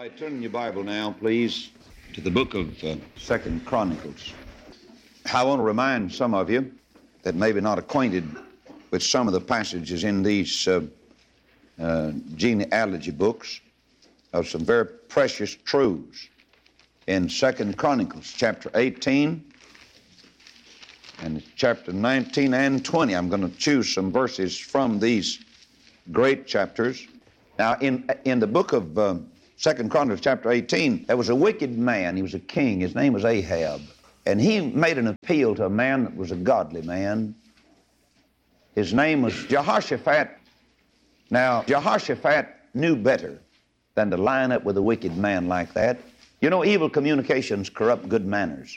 right, turn in your Bible now, please, to the book of 2nd Chronicles. I want to remind some of you that may be not acquainted with some of the passages in these genealogy books of some very precious truths. In 2nd Chronicles, chapter 18, and chapter 19 and 20, I'm going to choose some verses from these great chapters. Now, in the book of 2nd Chronicles, chapter 18, there was a wicked man. He was a king. His name was Ahab. And he made an appeal to a man that was a godly man. His name was Jehoshaphat. Now, Jehoshaphat knew better than to line up with a wicked man like that. You know, evil communications corrupt good manners.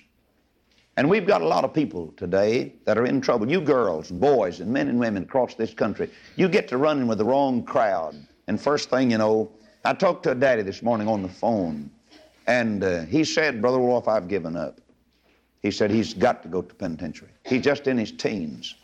And we've got a lot of people today that are in trouble. You girls, boys, and men and women across this country, you get to running with the wrong crowd. And first thing you know, I talked to a daddy this morning on the phone, and he said, Brother Wolf, I've given up. He said he's got to go to penitentiary. He's just in his teens.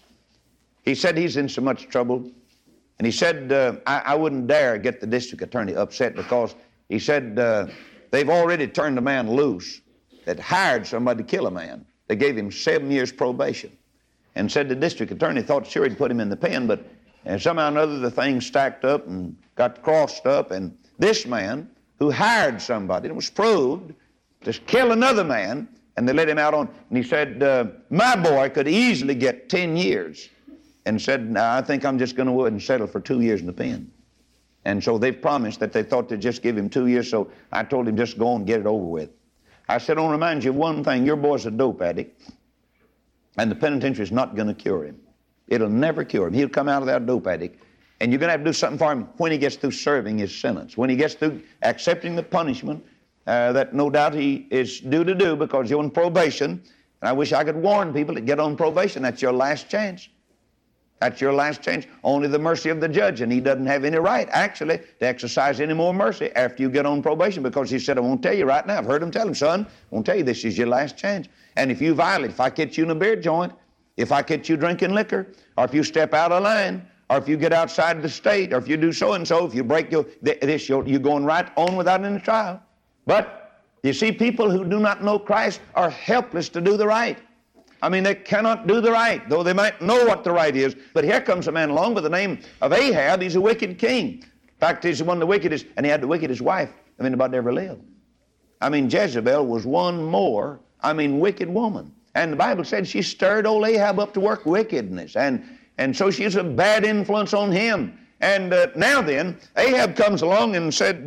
He said he's in so much trouble. And he said, I wouldn't dare get the district attorney upset because he said they've already turned a man loose that hired somebody to kill a man. They gave him 7 years probation and said the district attorney thought sure he'd put him in the pen, but somehow or another the thing stacked up and got crossed up, and this man who hired somebody, it was proved, to kill another man, and they let him out on, and he said, my boy could easily get 10 years. And said, now, I think I'm just going to go ahead and settle for 2 years in the pen. And so they promised that they thought they'd just give him 2 years, so I told him just go on and get it over with. I said, I want to remind you of one thing. Your boy's a dope addict, and the penitentiary is not going to cure him. It'll never cure him. He'll come out of that dope addict, and you're going to have to do something for him when he gets through serving his sentence, when he gets through accepting the punishment that no doubt he is due to do because you're on probation. And I wish I could warn people to get on probation. That's your last chance. That's your last chance. Only the mercy of the judge, and he doesn't have any right, actually, to exercise any more mercy after you get on probation because he said, I won't tell you right now. I've heard him tell him, son, I won't tell you this is your last chance. And if you violate, if I catch you in a beer joint, if I catch you drinking liquor, or if you step out of line, or if you get outside of the state, or if you do so-and-so, if you break you're going right on without any trial. But you see, people who do not know Christ are helpless to do the right. I mean, they cannot do the right, though they might know what the right is. But here comes a man along by the name of Ahab. He's a wicked king. In fact, he's one of the wickedest, and he had the wickedest wife of anybody ever lived. I mean, Jezebel was one more, wicked woman. And the Bible said she stirred old Ahab up to work wickedness. And so she's a bad influence on him. And now then, Ahab comes along and said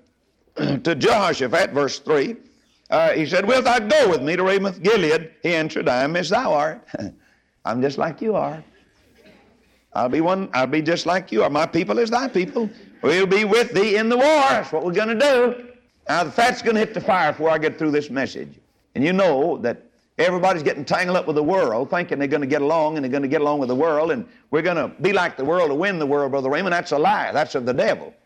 to Jehoshaphat, verse 3, he said, wilt thou go with me to Ramoth Gilead? He answered, I am as thou art. I'm just like you are. I'll be just like you are. My people is thy people. We'll be with thee in the war. That's what we're going to do. Now, the fat's going to hit the fire before I get through this message. And you know that everybody's getting tangled up with the world, thinking they're going to get along, and they're going to get along with the world, and we're going to be like the world to win the world, Brother Raymond. That's a lie. That's of the devil.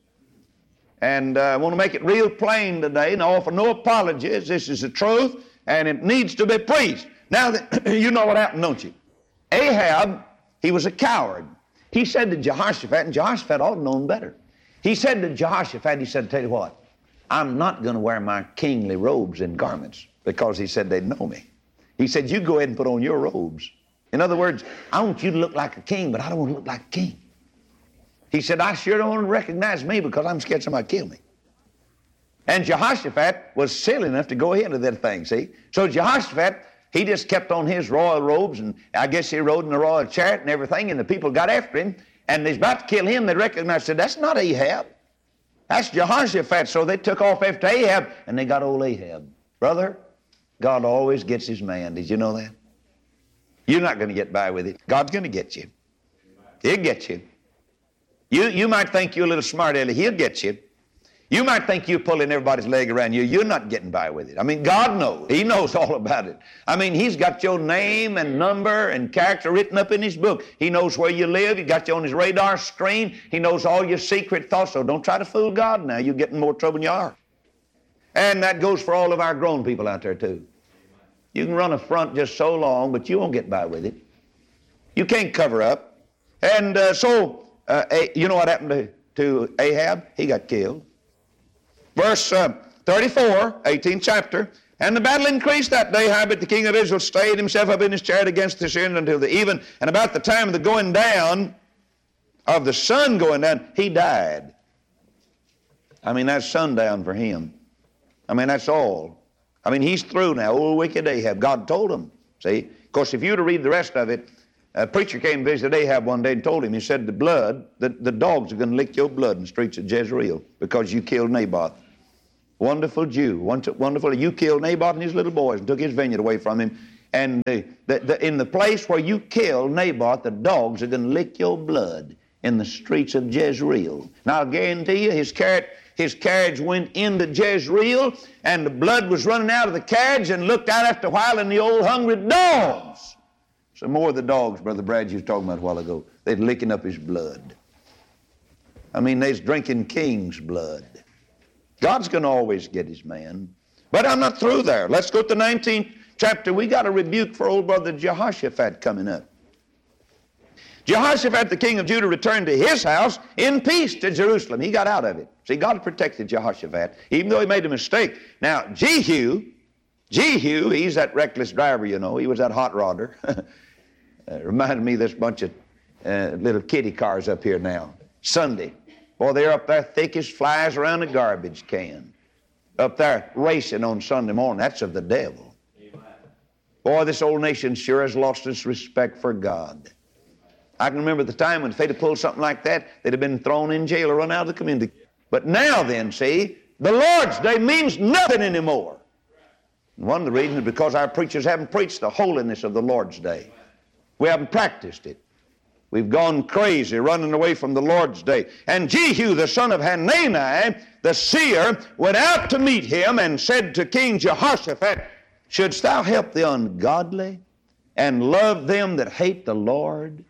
And I want to make it real plain today and offer no apologies. This is the truth, and it needs to be preached. Now, you know what happened, don't you? Ahab, he was a coward. He said to Jehoshaphat, and Jehoshaphat ought to know him better. He said to Jehoshaphat, he said, tell you what, I'm not going to wear my kingly robes and garments because he said they'd know me. He said, you go ahead and put on your robes. In other words, I want you to look like a king, but I don't want to look like a king. He said, I sure don't want to recognize me because I'm scared somebody kill me. And Jehoshaphat was silly enough to go ahead with that thing, see? So Jehoshaphat, he just kept on his royal robes, and I guess he rode in the royal chariot and everything, and the people got after him, and they's about to kill him. They recognized, said, that's not Ahab. That's Jehoshaphat. So they took off after Ahab, and they got old Ahab. Brother, God always gets his man. Did you know that? You're not going to get by with it. God's going to get you. He'll get you. You might think you're a little smart aleck. He'll get you. You might think you're pulling everybody's leg around you. You're not getting by with it. God knows. He knows all about it. He's got your name and number and character written up in his book. He knows where you live. He got you on his radar screen. He knows all your secret thoughts. So don't try to fool God now. You'll get in more trouble than you are. And that goes for all of our grown people out there too. You can run a front just so long, but you won't get by with it. You can't cover up. And you know what happened to Ahab? He got killed. Verse 34, 18th chapter. And the battle increased that day, but the king of Israel stayed himself up in his chariot against the Syrians until the even. And about the time of the going down, of the sun going down, he died. I mean, that's sundown for him. I mean, that's all. I mean, he's through now. Old wicked Ahab. God told him. See? Of course, if you were to read the rest of it, a preacher came and visited Ahab one day and told him, he said, the dogs are going to lick your blood in the streets of Jezreel because you killed Naboth. Wonderful Jew. Wonderful. You killed Naboth and his little boys and took his vineyard away from him. And in the place where you killed Naboth, the dogs are going to lick your blood in the streets of Jezreel. Now, I'll guarantee you, his carriage went into Jezreel, and the blood was running out of the carriage, and looked out after a while, and the old hungry dogs. Some more of the dogs, Brother Brad, you was talking about a while ago, they'd licking up his blood. I mean, they's drinking king's blood. God's going to always get his man. But I'm not through there. Let's go to the 19th chapter. We got a rebuke for old brother Jehoshaphat coming up. Jehoshaphat, the king of Judah, returned to his house in peace to Jerusalem. He got out of it. See, God protected Jehoshaphat, even though he made a mistake. Now, Jehu, he's that reckless driver, you know. He was that hot rodder. Reminded me of this bunch of little kiddie cars up here now. Sunday. Boy, they're up there thick as flies around a garbage can. Up there racing on Sunday morning. That's of the devil. Amen. Boy, this old nation sure has lost its respect for God. I can remember the time when if they'd have pulled something like that, they'd have been thrown in jail or run out of the community. But now then, see, the Lord's Day means nothing anymore. And one of the reasons is because our preachers haven't preached the holiness of the Lord's Day. We haven't practiced it. We've gone crazy, running away from the Lord's Day. And Jehu, the son of Hanani, the seer, went out to meet him and said to King Jehoshaphat, shouldst thou help the ungodly and love them that hate the Lord?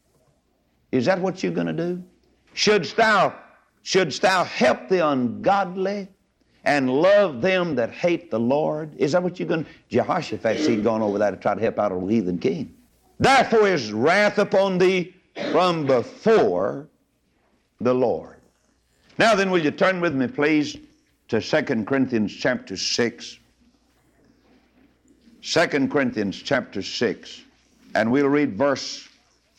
Is that what you're going to do? Shouldst thou help the ungodly and love them that hate the Lord? Is that what you're going to do? Jehoshaphat, he'd gone over there to try to help out a heathen king. Therefore is wrath upon thee from before the Lord. Now then, will you turn with me, please, to 2 Corinthians chapter 6. 2 Corinthians chapter 6. And we'll read verse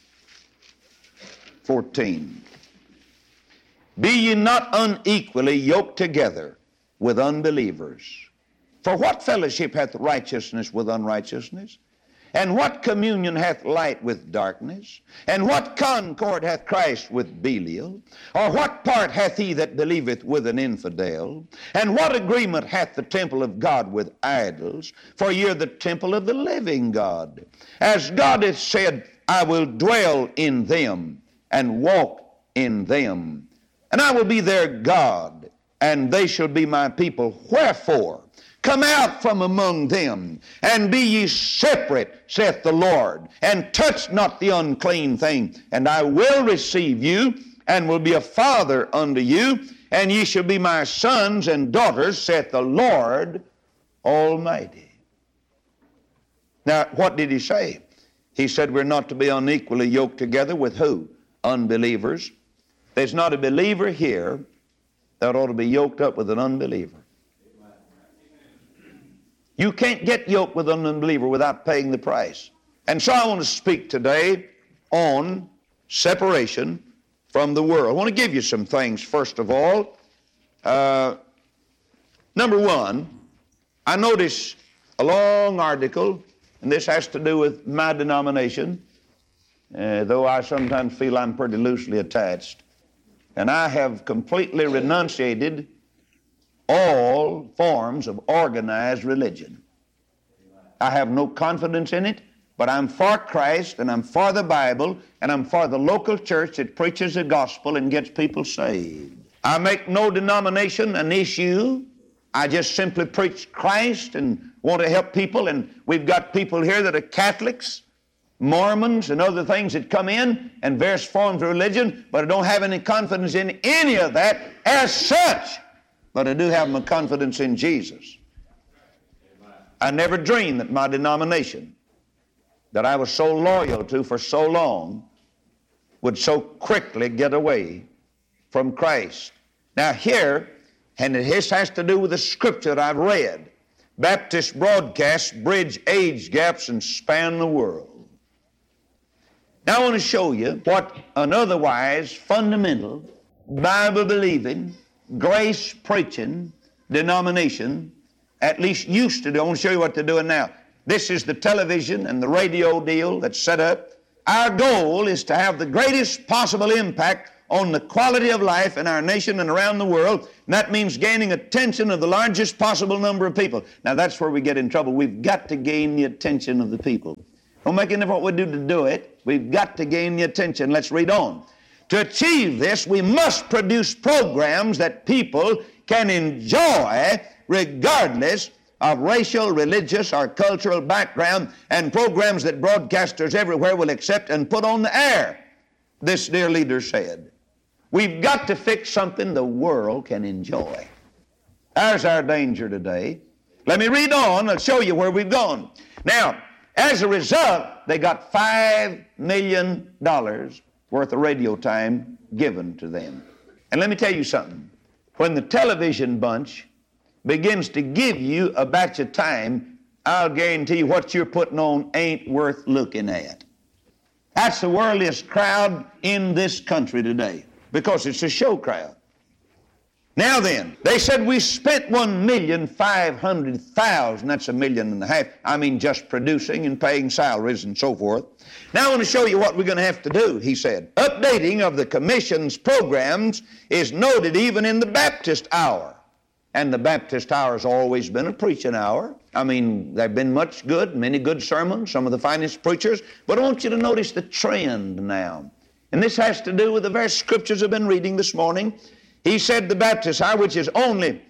14. Be ye not unequally yoked together with unbelievers. For what fellowship hath righteousness with unrighteousness? And what communion hath light with darkness? And what concord hath Christ with Belial? Or what part hath he that believeth with an infidel? And what agreement hath the temple of God with idols? For ye are the temple of the living God. As God hath said, I will dwell in them and walk in them. And I will be their God, and they shall be my people. Wherefore, come out from among them, and be ye separate, saith the Lord, and touch not the unclean thing. And I will receive you, and will be a father unto you, and ye shall be my sons and daughters, saith the Lord Almighty. Now, what did he say? He said we're not to be unequally yoked together with who? Unbelievers. There's not a believer here that ought to be yoked up with an unbeliever. You can't get yoked with an unbeliever without paying the price. And so I want to speak today on separation from the world. I want to give you some things, first of all. Number one, I notice a long article, and this has to do with my denomination, though I sometimes feel I'm pretty loosely attached. And I have completely renunciated all forms of organized religion. I have no confidence in it, but I'm for Christ, and I'm for the Bible, and I'm for the local church that preaches the gospel and gets people saved. I make no denomination an issue. I just simply preach Christ and want to help people, and we've got people here that are Catholics, Mormons, and other things that come in, and various forms of religion, but I don't have any confidence in any of that as such. But I do have my confidence in Jesus. I never dreamed that my denomination, that I was so loyal to for so long, would so quickly get away from Christ. Now here And this has to do with the scripture that I've read. Baptist broadcasts bridge age gaps and span the world. Now I want to show you what an otherwise fundamental, Bible-believing, grace-preaching denomination at least used to do. I want to show you what they're doing now. This is the television and the radio deal that's set up. Our goal is to have the greatest possible impact on the quality of life in our nation and around the world. And that means gaining attention of the largest possible number of people. Now that's where we get in trouble. We've got to gain the attention of the people. Don't make any difference what we do to do it. We've got to gain the attention. Let's read on. To achieve this, we must produce programs that people can enjoy regardless of racial, religious, or cultural background, and programs that broadcasters everywhere will accept and put on the air. This dear leader said, we've got to fix something the world can enjoy. There's our danger today. Let me read on. I'll show you where we've gone. Now, as a result, they got $5 million worth of radio time given to them. And let me tell you something. When the television bunch begins to give you a batch of time, I'll guarantee you what you're putting on ain't worth looking at. That's the worldliest crowd in this country today because it's a show crowd. Now then, they said we spent $1,500,000. That's $1.5 million. I mean just producing and paying salaries and so forth. Now I want to show you what we're going to have to do, he said. Updating of the Commission's programs is noted even in the Baptist hour. And the Baptist hour has always been a preaching hour. I mean, there have been much good, many good sermons, some of the finest preachers. But I want you to notice the trend now. And this has to do with the very scriptures I've been reading this morning. He said the Baptist hour, it's only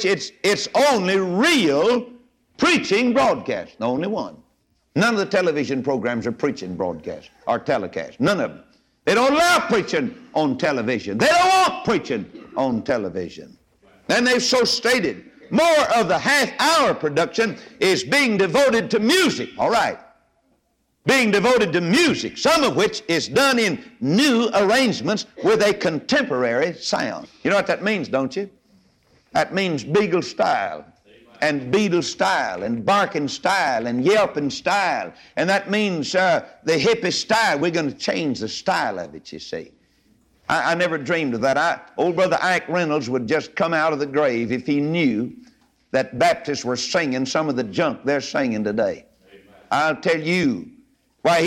real preaching broadcast, the only one. None of the television programs are preaching broadcast or telecast. None of them. They don't allow preaching on television. They don't want preaching on television. And they've so stated, more of the half-hour production is being devoted to music. All right. Being devoted to music, some of which is done in new arrangements with a contemporary sound. You know what that means, don't you? That means Beagle style, and Beatle style, and barking style, and yelping style. And that means the hippie style. We're going to change the style of it, you see. I never dreamed of that. Old brother Ike Reynolds would just come out of the grave if he knew that Baptists were singing some of the junk they're singing today. Amen. I'll tell you. Why,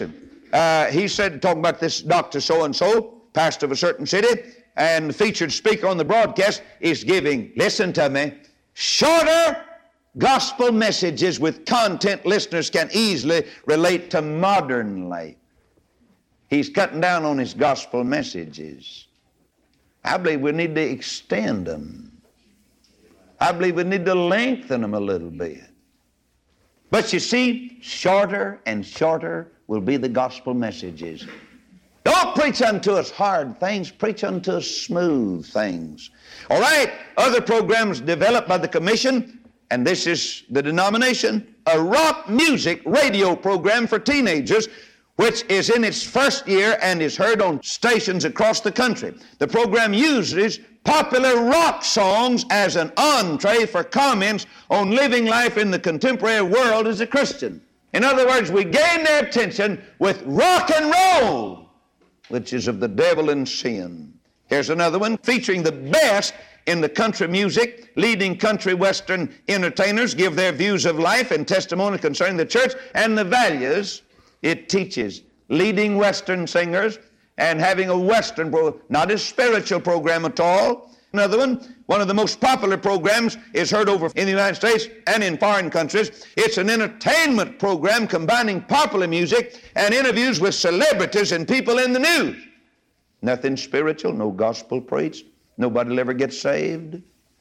he said, talking about this Dr. So-and-so, pastor of a certain city, and the featured speaker on the broadcast is giving, listen to me, shorter gospel messages with content listeners can easily relate to modern life. He's cutting down on his gospel messages. I believe we need to extend them. I believe we need to lengthen them a little bit. But you see, shorter and shorter will be the gospel messages. Don't preach unto us hard things, preach unto us smooth things. All right, other programs developed by the Commission, and this is the denomination, a rock music radio program for teenagers, which is in its first year and is heard on stations across the country. The program uses popular rock songs as an entree for comments on living life in the contemporary world as a Christian. In other words, we gain their attention with rock and roll, which is of the devil and sin. Here's another one featuring the best in the country music. Leading country western entertainers give their views of life and testimony concerning the church and the values it teaches. Leading western singers and having a western program, not a spiritual program at all. Another one of the most popular programs is heard over in the United States and in foreign countries. It's an entertainment program combining popular music and interviews with celebrities and people in the news. Nothing spiritual, no gospel preached. Nobody will ever get saved.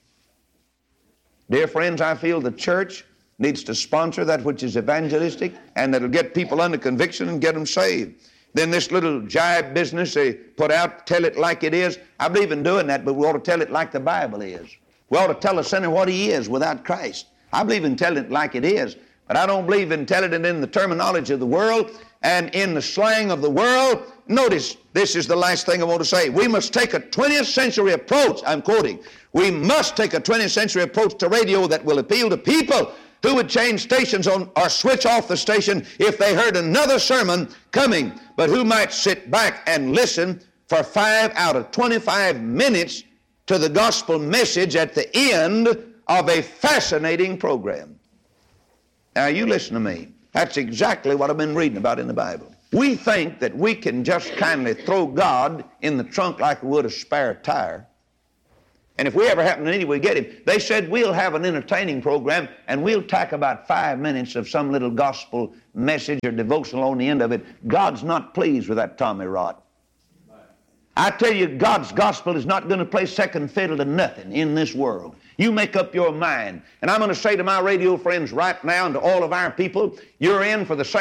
Dear friends, I feel the church needs to sponsor that which is evangelistic and that'll get people under conviction and get them saved. Then this little jive business they put out, tell it like it is. I believe in doing that, but we ought to tell it like the Bible is. We ought to tell a sinner what he is without Christ. I believe in telling it like it is, but I don't believe in telling it in the terminology of the world and in the slang of the world notice, this is the last thing I want to say. We must take a 20th century approach. I'm quoting. We must take a 20th century approach to radio that will appeal to people who would change stations on or switch off the station if they heard another sermon coming, but who might sit back and listen for 5 out of 25 minutes to the gospel message at the end of a fascinating program. Now, you listen to me. That's exactly what I've been reading about in the Bible. We think that we can just kindly throw God in the trunk like we would a spare tire. And if we ever happen to need him, we get him. They said we'll have an entertaining program and we'll tack about 5 minutes of some little gospel message or devotional on the end of it. God's not pleased with that Tommy Rot. I tell you, God's gospel is not going to play second fiddle to nothing in this world. You make up your mind. And I'm going to say to my radio friends right now and to all of our people, you're in for the same